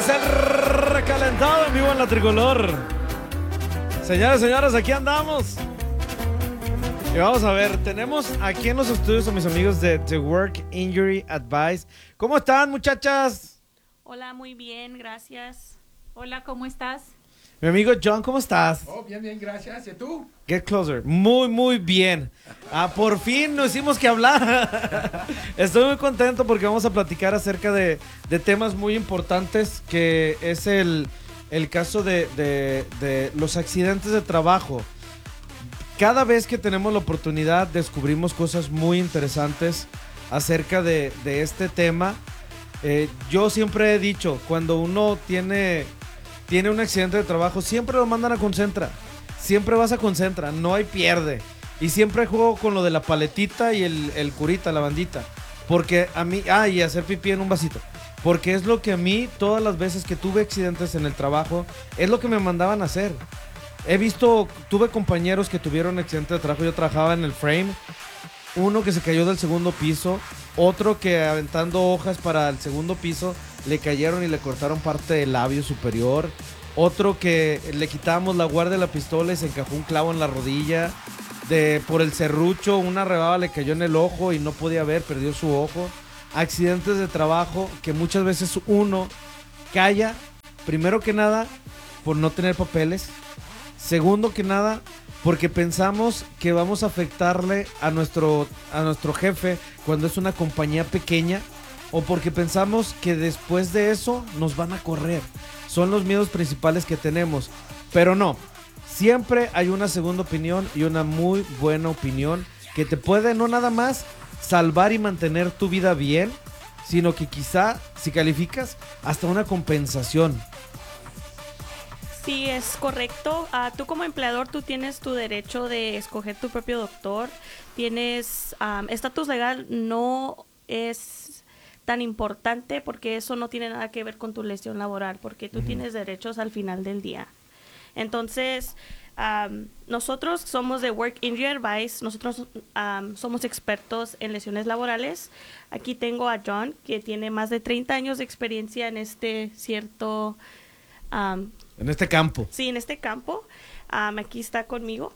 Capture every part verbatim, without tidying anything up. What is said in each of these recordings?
es el recalentado en vivo en la tricolor. Señores, señoras, aquí andamos. Y vamos a ver, tenemos aquí en los estudios a mis amigos de The Work Injury Advice. ¿Cómo están, muchachas? Hola, muy bien, gracias. Hola, ¿cómo estás? Mi amigo John, ¿cómo estás? Oh, bien, bien, gracias. ¿Y tú? Get closer. Muy, muy bien. Ah, por fin nos hicimos que hablar. Estoy muy contento porque vamos a platicar acerca de, de temas muy importantes, que es el, el caso de, de, de los accidentes de trabajo. Cada vez que tenemos la oportunidad descubrimos cosas muy interesantes acerca de, de este tema. Eh, yo siempre he dicho, cuando uno tiene, tiene un accidente de trabajo, siempre lo mandan a Concentra. Siempre vas a Concentra, no hay pierde. Y siempre juego con lo de la paletita y el, el curita, la bandita. Porque a mí, ah, y hacer pipí en un vasito. Porque es lo que a mí, todas las veces que tuve accidentes en el trabajo, es lo que me mandaban a hacer. He visto, tuve compañeros que tuvieron accidente de trabajo. Yo trabajaba en el frame. Uno que se cayó del segundo piso. Otro que aventando hojas para el segundo piso le cayeron y le cortaron parte del labio superior. Otro que le quitábamos la guardia de la pistola y se encajó un clavo en la rodilla. De, por el serrucho, una rebaba le cayó en el ojo y no podía ver, perdió su ojo. Accidentes de trabajo que muchas veces uno calla, primero que nada, por no tener papeles. Segundo que nada, porque pensamos que vamos a afectarle a nuestro, a nuestro jefe cuando es una compañía pequeña, o porque pensamos que después de eso nos van a correr. Son los miedos principales que tenemos, pero no. Siempre hay una segunda opinión y una muy buena opinión que te puede no nada más salvar y mantener tu vida bien, sino que quizá, si calificas, hasta una compensación. Sí, es correcto. Uh, tú como empleador, tú tienes tu derecho de escoger tu propio doctor. Tienes um, estatus legal, no es tan importante porque eso no tiene nada que ver con tu lesión laboral, porque tú uh-huh. tienes derechos al final del día. Entonces, um, nosotros somos de Work Injury Advice, nosotros um, somos expertos en lesiones laborales. Aquí tengo a John, que tiene más de treinta años de experiencia en este cierto... Um, en este campo. Sí, en este campo. Um, aquí está conmigo,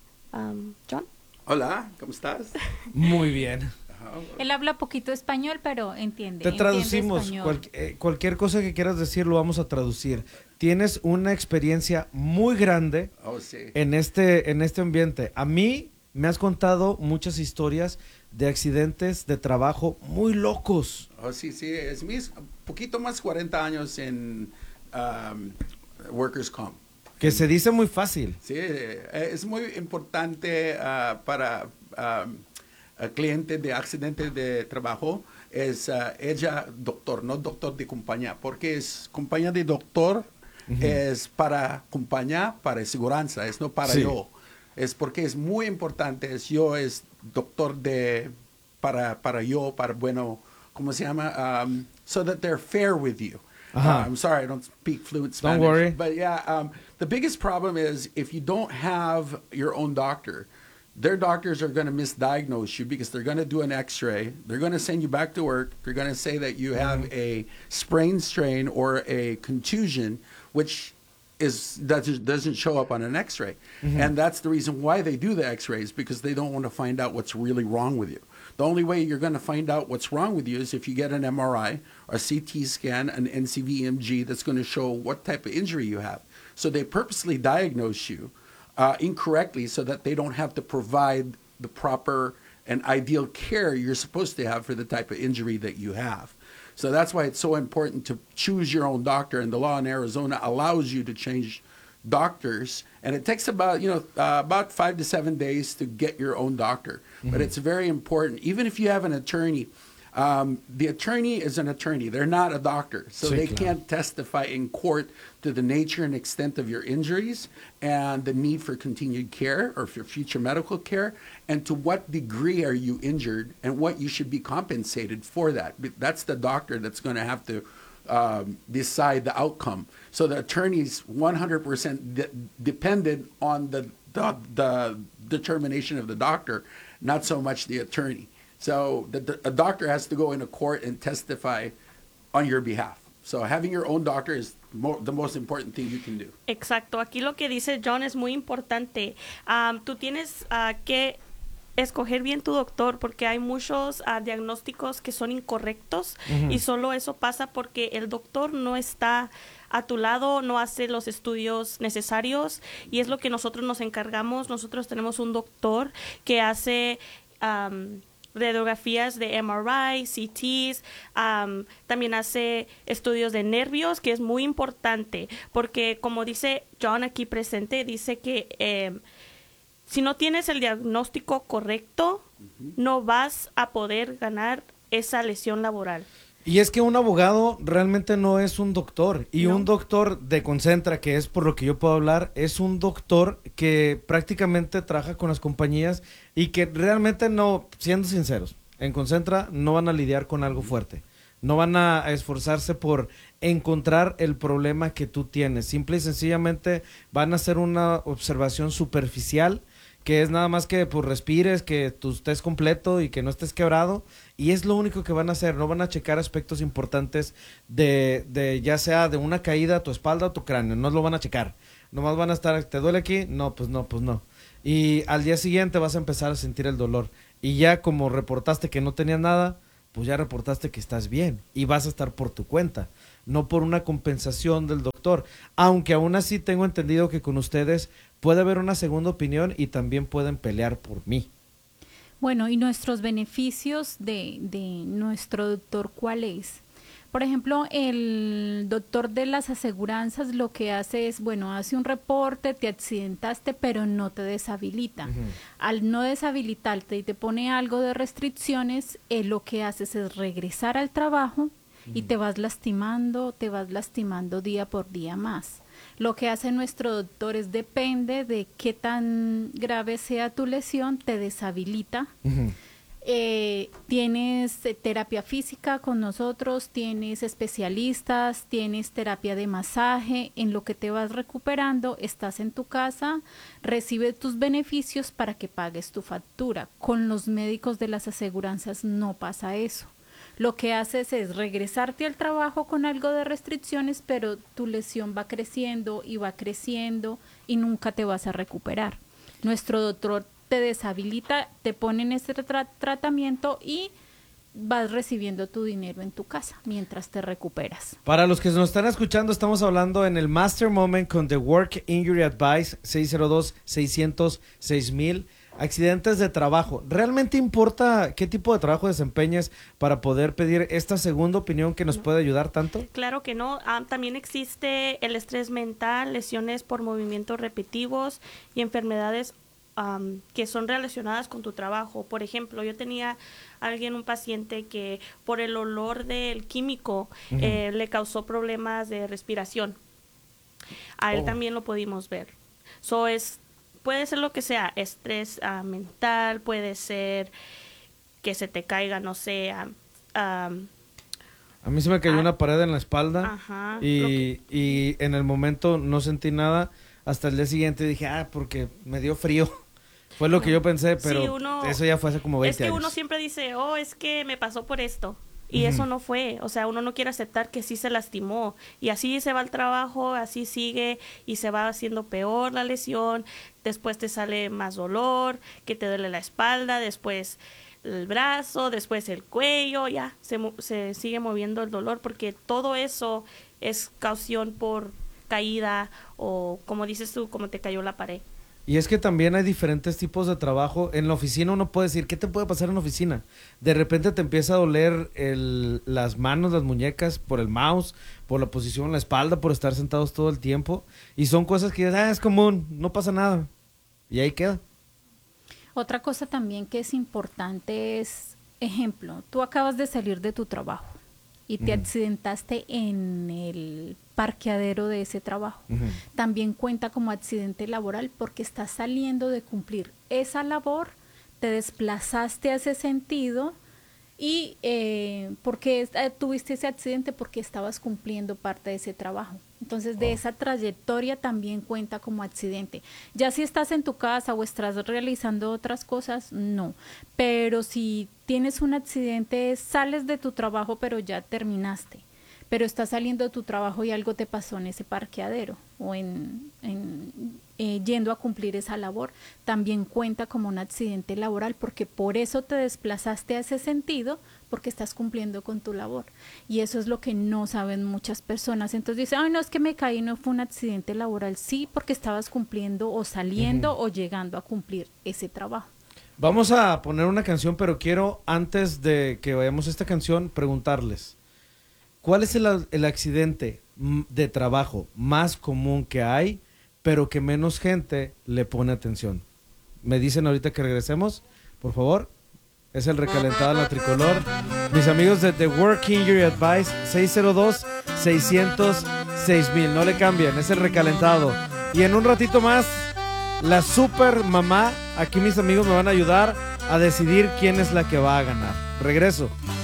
um, John. Hola, ¿cómo estás? Muy bien. Él habla poquito español, pero entiende. Te traducimos. Cual, eh, cualquier cosa que quieras decir lo vamos a traducir. Tienes una experiencia muy grande oh, sí. en, este, en este ambiente. A mí me has contado muchas historias de accidentes de trabajo muy locos. Oh, sí, sí. Es mis poquito más cuarenta años en um, Workers' Comp. Que se dice muy fácil. Sí, es muy importante uh, para um, el cliente de accidentes de trabajo. Es uh, ella doctor, no doctor de compañía, porque es compañía de doctor, uh-huh. es para compañía, para seguranza, es no para sí. yo. Es porque es muy importante, es yo es doctor de, para, para yo, para bueno, ¿cómo se llama? Um, so that they're fair with you. Uh, I'm sorry, I don't speak fluent Spanish. Don't worry. But yeah, um, the biggest problem is if you don't have your own doctor, their doctors are going to misdiagnose you because they're going to do an x-ray. They're going to send you back to work. They're going to say that you have mm-hmm. a sprain strain or a contusion, which is that doesn't show up on an x-ray. Mm-hmm. And that's the reason why they do the x-rays, because they don't want to find out what's really wrong with you. The only way you're going to find out what's wrong with you is if you get an M R I, a C T scan, an N C V M G that's going to show what type of injury you have. So they purposely diagnose you uh, incorrectly so that they don't have to provide the proper and ideal care you're supposed to have for the type of injury that you have. So that's why it's so important to choose your own doctor, and the law in Arizona allows you to change doctors, and it takes about you know uh, about five to seven days to get your own doctor. Mm-hmm. But it's very important, even if you have an attorney. Um, the attorney is an attorney. They're not a doctor, so sí, they claro. can't testify in court to the nature and extent of your injuries and the need for continued care or for future medical care, and to what degree are you injured and what you should be compensated for that. That's the doctor that's going to have to um, decide the outcome. So the attorney's one hundred percent de- dependent on the, the the determination of the doctor, not so much the attorney. So the, the, a doctor has to go into court and testify on your behalf. So having your own doctor is mo- the most important thing you can do. Exacto, aquí lo que dice John es muy importante. Um, tú tienes uh, que escoger bien tu doctor porque hay muchos uh, diagnósticos que son incorrectos uh-huh. y solo eso pasa porque el doctor no está a tu lado, no hace los estudios necesarios y es lo que nosotros nos encargamos. Nosotros tenemos un doctor que hace um, radiografías de M R I, C Ts, um, también hace estudios de nervios, que es muy importante porque como dice John aquí presente, dice que eh, si no tienes el diagnóstico correcto, uh-huh. no vas a poder ganar esa lesión laboral. Y es que un abogado realmente no es un doctor. Y No. un doctor de Concentra, que es por lo que yo puedo hablar, es un doctor que prácticamente trabaja con las compañías y que realmente no, siendo sinceros, en Concentra no van a lidiar con algo fuerte. No van a esforzarse por encontrar el problema que tú tienes. Simple y sencillamente van a hacer una observación superficial, que es nada más que pues respires, que tú estés completo y que no estés quebrado, y es lo único que van a hacer. No van a checar aspectos importantes de, de ya sea de una caída a tu espalda o tu cráneo, no lo van a checar. Nomás van a estar, ¿te duele aquí? No, pues no, pues no. Y al día siguiente vas a empezar a sentir el dolor, y ya como reportaste que no tenías nada, pues ya reportaste que estás bien, y vas a estar por tu cuenta, no por una compensación del doctor, aunque aún así tengo entendido que con ustedes puede haber una segunda opinión y también pueden pelear por mí. Bueno, y nuestros beneficios de, de nuestro doctor, ¿cuál es? Por ejemplo, el doctor de las aseguranzas lo que hace es, bueno, hace un reporte, te accidentaste, pero no te deshabilita. Uh-huh. Al no deshabilitarte y te pone algo de restricciones, él lo que hace es regresar al trabajo uh-huh. y te vas lastimando, te vas lastimando día por día más. Lo que hace nuestro doctor es, depende de qué tan grave sea tu lesión, te deshabilita. Uh-huh. Eh, tienes terapia física con nosotros, tienes especialistas, tienes terapia de masaje, en lo que te vas recuperando, estás en tu casa, recibes tus beneficios para que pagues tu factura. Con los médicos de las aseguranzas no pasa eso. Lo que haces es regresarte al trabajo con algo de restricciones, pero tu lesión va creciendo y va creciendo y nunca te vas a recuperar. Nuestro doctor te deshabilita, te pone en este tra- tratamiento y vas recibiendo tu dinero en tu casa mientras te recuperas. Para los que nos están escuchando, estamos hablando en el Master Moment con The Work Injury Advice seis cero dos, seis cero cero, seis mil. Accidentes de trabajo. ¿Realmente importa qué tipo de trabajo desempeñes para poder pedir esta segunda opinión que nos no. puede ayudar tanto? Claro que no. Um, también existe el estrés mental, lesiones por movimientos repetitivos y enfermedades um, que son relacionadas con tu trabajo. Por ejemplo, yo tenía alguien, un paciente que por el olor del químico uh-huh. eh, le causó problemas de respiración. A él oh. también lo pudimos ver. So es Puede ser lo que sea, estrés uh, mental, puede ser que se te caiga, no sé. Um, um, a mí se me cayó uh, una pared en la espalda ajá, y, que... y en el momento no sentí nada. Hasta el día siguiente dije, ah, porque me dio frío. Fue lo no. que yo pensé, pero sí, uno, eso ya fue hace como veinte años. Es que uno siempre dice, oh, es que me pasó por esto. Y uh-huh. eso no fue, o sea, uno no quiere aceptar que sí se lastimó y así se va al trabajo, así sigue y se va haciendo peor la lesión, después te sale más dolor, que te duele la espalda, después el brazo, después el cuello, ya se, se sigue moviendo el dolor porque todo eso es causación por caída o como dices tú, como te cayó la pared. Y es que también hay diferentes tipos de trabajo. En la oficina uno puede decir, ¿qué te puede pasar en la oficina? De repente te empieza a doler el, las manos, las muñecas, por el mouse, por la posición en la espalda, por estar sentados todo el tiempo. Y son cosas que ah, es común, no pasa nada. Y ahí queda. Otra cosa también que es importante es, ejemplo, tú acabas de salir de tu trabajo y te uh-huh. accidentaste en el parqueadero de ese trabajo. Uh-huh. También cuenta como accidente laboral porque estás saliendo de cumplir esa labor, te desplazaste a ese sentido y eh, porque eh, tuviste ese accidente porque estabas cumpliendo parte de ese trabajo. Entonces, de oh. esa trayectoria también cuenta como accidente. Ya si estás en tu casa o estás realizando otras cosas, no. Pero si tienes un accidente, sales de tu trabajo, pero ya terminaste. pero estás saliendo de tu trabajo y algo te pasó en ese parqueadero o en, en eh, yendo a cumplir esa labor, también cuenta como un accidente laboral, porque por eso te desplazaste a ese sentido, porque estás cumpliendo con tu labor. Y eso es lo que no saben muchas personas. Entonces dicen, ay, no, es que me caí, no fue un accidente laboral. Sí, porque estabas cumpliendo o saliendo uh-huh. o llegando a cumplir ese trabajo. Vamos a poner una canción, pero quiero, antes de que vayamos a esta canción, preguntarles, ¿cuál es el, el accidente de trabajo más común que hay, pero que menos gente le pone atención? Me dicen ahorita que regresemos, por favor. Es el recalentado de la tricolor. Mis amigos de The Working Your Advice, seis cero dos, seis cero seis mil. No le cambien, es el recalentado. Y en un ratito más, la super mamá. Aquí mis amigos me van a ayudar a decidir quién es la que va a ganar. Regreso.